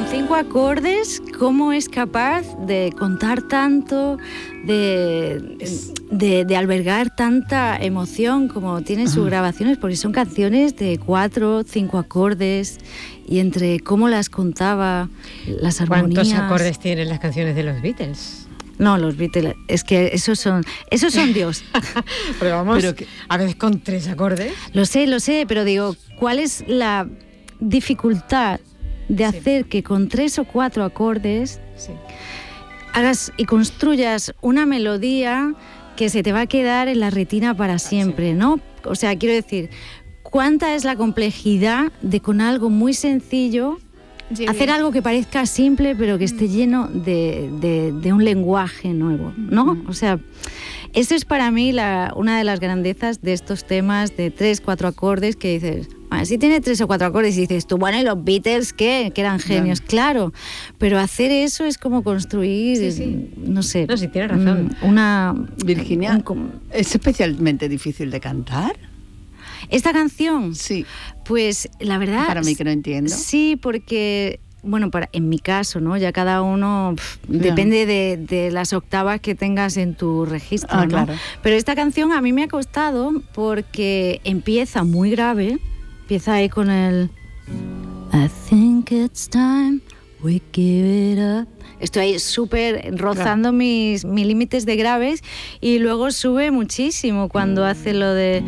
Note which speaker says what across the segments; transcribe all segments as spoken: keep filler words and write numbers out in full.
Speaker 1: cinco acordes, ¿cómo es capaz de contar tanto, de, de, de albergar tanta emoción como tienen sus grabaciones? Porque son canciones de cuatro, cinco acordes, y entre cómo las contaba, las armonías.
Speaker 2: ¿Cuántos acordes tienen las canciones de los Beatles?
Speaker 1: No, los Beatles, es que esos son, esos son Dios.
Speaker 2: Pero vamos,
Speaker 3: Pero que,
Speaker 2: a veces con tres acordes.
Speaker 1: Lo sé, lo sé, pero digo, ¿cuál es la dificultad de
Speaker 2: Sí.
Speaker 1: hacer que con tres o cuatro acordes
Speaker 2: Sí.
Speaker 1: hagas y construyas una melodía que se te va a quedar en la retina para siempre, ¿no? O sea, quiero decir, ¿cuánta es la complejidad de con algo muy sencillo
Speaker 4: Sí,
Speaker 1: hacer
Speaker 4: bien.
Speaker 1: algo que parezca simple pero que esté lleno de, de, de un lenguaje nuevo, ¿no? O sea, eso es para mí la, una de las grandezas de estos temas de tres, cuatro acordes que dices, bueno, si tiene tres o cuatro acordes y dices tú, bueno, ¿y los Beatles qué? Que eran genios, claro, pero hacer eso es como construir,
Speaker 2: Sí, sí.
Speaker 1: no sé,
Speaker 2: No, sí, tienes razón.
Speaker 1: mm, una...
Speaker 3: Virginia,
Speaker 1: un com-
Speaker 3: ¿es especialmente difícil de cantar?
Speaker 1: esta canción,
Speaker 3: Sí,
Speaker 1: pues la verdad...
Speaker 3: para mí que no entiendo.
Speaker 1: Sí, porque, bueno, para, en mi caso, ¿no? Ya cada uno pff,
Speaker 3: Ya.
Speaker 1: depende de, de las octavas que tengas en tu registro,
Speaker 3: Ah,
Speaker 1: ¿no?
Speaker 3: claro.
Speaker 1: Pero esta canción a mí me ha costado porque empieza muy grave, empieza ahí con el I think it's time we give it up. Estoy ahí súper rozando mis, mis límites de graves y luego sube muchísimo cuando hace lo de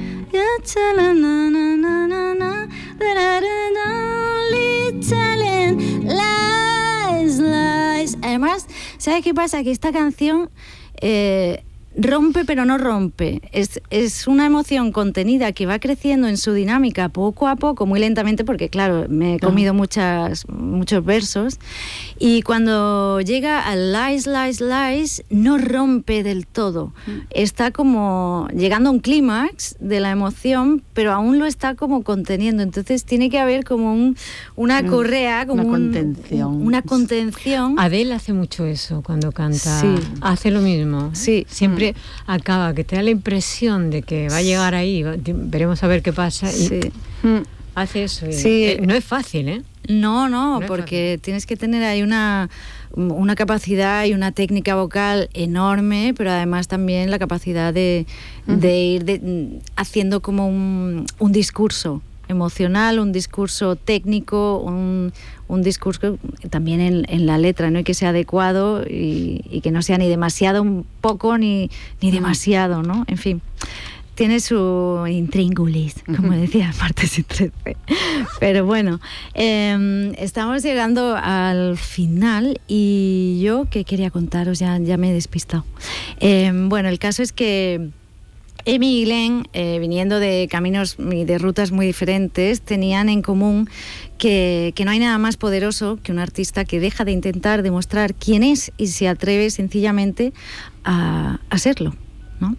Speaker 1: lies, lies. Además, ¿sabes qué pasa? Que esta canción eh, rompe pero no rompe. Es, es una emoción contenida que va creciendo en su dinámica poco a poco, muy lentamente, porque claro, me he comido muchas, muchos versos. Y cuando llega al lies, lies, lies, no rompe del todo. Está como llegando a un clímax de la emoción, pero aún lo está como conteniendo. Entonces tiene que haber como un, una correa, como
Speaker 3: Una
Speaker 1: un-
Speaker 3: contención.
Speaker 1: una contención.
Speaker 2: Adele hace mucho eso cuando canta.
Speaker 1: Sí.
Speaker 2: Hace lo mismo.
Speaker 1: Sí.
Speaker 2: Siempre acaba, que te da la impresión de que va a llegar ahí, va- veremos a ver qué pasa. Y
Speaker 1: Sí.
Speaker 3: Mm.
Speaker 2: hace eso. y-
Speaker 1: Sí.
Speaker 2: eh, no es fácil, ¿eh?
Speaker 1: No, no,
Speaker 2: No es
Speaker 1: porque tienes que tener ahí una, una capacidad y una técnica vocal enorme, pero además también la capacidad de, de ir de- haciendo como un, un discurso emocional, un discurso técnico, un, un discurso también en, en la letra, ¿no? Y que sea adecuado y, y que no sea ni demasiado un poco ni, ni demasiado, ¿no? En fin. Tiene su intríngulis, como decía Martes y trece. Pero bueno, eh, estamos llegando al final y yo que quería contaros, ya, ya me he despistado. Eh, bueno, el caso es que Amy y Glenn, eh, viniendo de caminos y de rutas muy diferentes, tenían en común que, que no hay nada más poderoso que un artista que deja de intentar demostrar quién es y se atreve sencillamente a, a serlo, ¿no?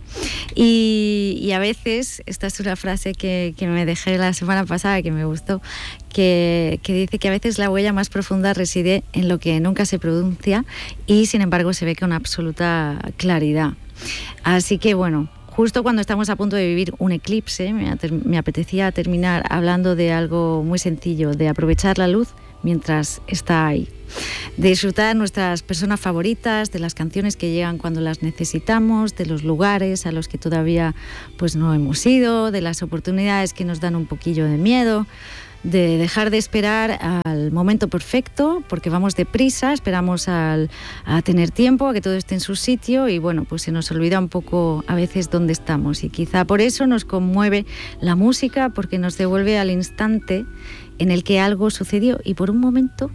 Speaker 1: Y, y a veces, esta es una frase que, que me dejé la semana pasada, que me gustó, que, que dice que a veces la huella más profunda reside en lo que nunca se pronuncia y sin embargo se ve con absoluta claridad. Así que bueno, justo cuando estamos a punto de vivir un eclipse, me, ater- me apetecía terminar hablando de algo muy sencillo, de aprovechar la luz mientras está ahí. De disfrutar nuestras personas favoritas, de las canciones que llegan cuando las necesitamos, de los lugares a los que todavía pues no hemos ido, de las oportunidades que nos dan un poquillo de miedo, de dejar de esperar al momento perfecto, porque vamos deprisa, esperamos al, a tener tiempo, a que todo esté en su sitio y bueno, pues se nos olvida un poco a veces dónde estamos y quizá por eso nos conmueve la música, porque nos devuelve al instante en el que algo sucedió y por un momento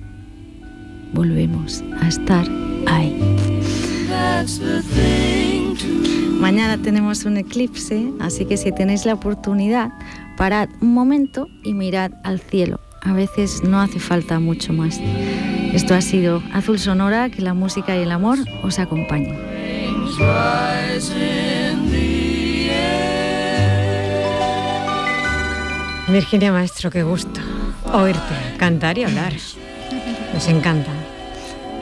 Speaker 1: volvemos a estar ahí. Mañana tenemos un eclipse, así que si tenéis la oportunidad, parad un momento y mirad al cielo. A veces no hace falta mucho más. Esto ha sido Azul Sonora, que la música y el amor os acompañen.
Speaker 2: Virginia Maestro, qué gusto oírte cantar y hablar. Nos encanta.